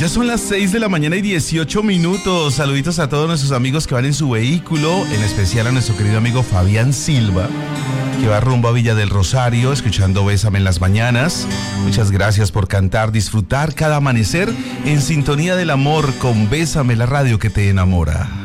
Ya son las 6 de la mañana y 18 minutos. Saluditos a todos nuestros amigos que van en su vehículo, en especial a nuestro querido amigo Fabián Silva, que va rumbo a Villa del Rosario, escuchando Bésame en las mañanas. Muchas gracias por cantar, disfrutar cada amanecer en sintonía del amor con Bésame, la radio que te enamora.